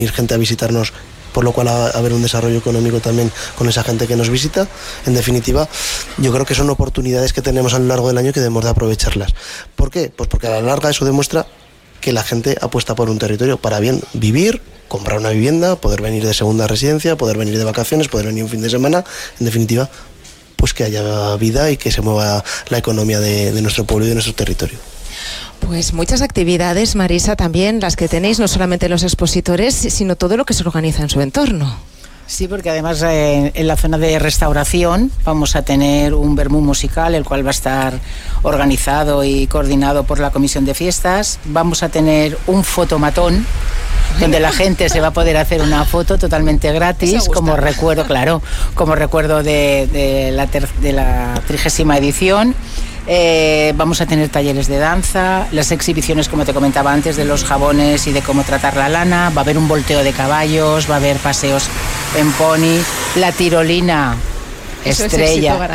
gente a visitarnos, por lo cual va a haber un desarrollo económico también con esa gente que nos visita. En definitiva, yo creo que son oportunidades que tenemos a lo largo del año que debemos de aprovecharlas. ¿Por qué? Pues porque a la larga eso demuestra que la gente apuesta por un territorio para bien vivir, comprar una vivienda, poder venir de segunda residencia, poder venir de vacaciones, poder venir un fin de semana, en definitiva, pues que haya vida y que se mueva la economía de nuestro pueblo y de nuestro territorio. Pues muchas actividades, Marisa, también las que tenéis, no solamente los expositores, sino todo lo que se organiza en su entorno. Sí, porque además en la zona de restauración vamos a tener un vermú musical, el cual va a estar organizado y coordinado por la Comisión de Fiestas. Vamos a tener un fotomatón, donde la gente se va a poder hacer una foto totalmente gratis, como recuerdo, claro, como recuerdo de la 30ª edición. Vamos a tener talleres de danza, las exhibiciones, como te comentaba antes, de los jabones y de cómo tratar la lana. Va a haber un volteo de caballos, va a haber paseos en pony, la tirolina estrella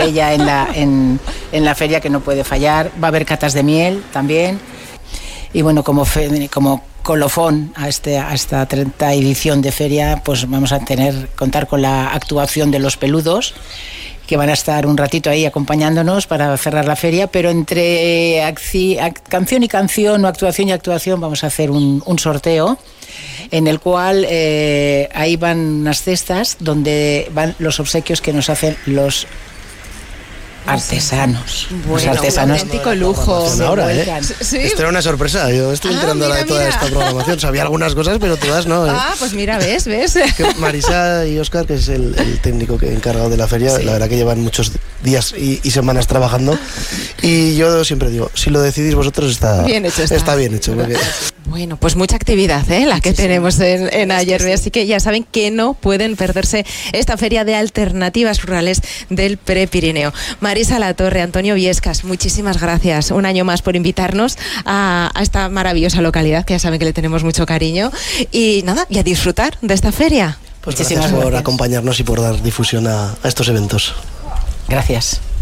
en la feria, que no puede fallar. Va a haber catas de miel también. Y bueno, como colofón a esta 30 edición de feria, pues vamos a contar con la actuación de Los Peludos, que van a estar un ratito ahí acompañándonos para cerrar la feria, pero entre canción y canción o actuación y actuación vamos a hacer un sorteo en el cual ahí van unas cestas donde van los obsequios que nos hacen los artesanos. Bueno, un auténtico lujo. Ahora, ¿Sí? Esto era una sorpresa. Yo estoy enterando de toda esta programación. Sabía algunas cosas, pero todas no. Pues mira, ves. Que Marisa y Óscar, que es el técnico encargado de la feria, sí, la verdad que llevan muchos días y semanas trabajando. Y yo siempre digo, si lo decidís vosotros, está bien hecho. Porque... Bueno, pues mucha actividad, la que tenemos en Ayerbe, así que ya saben que no pueden perderse esta feria de alternativas rurales del Prepirineo. Marisa Latorre, Antonio Viescas, muchísimas gracias un año más por invitarnos a esta maravillosa localidad, que ya saben que le tenemos mucho cariño, y nada, y a disfrutar de esta feria. Pues gracias por acompañarnos y por dar difusión a estos eventos. Gracias.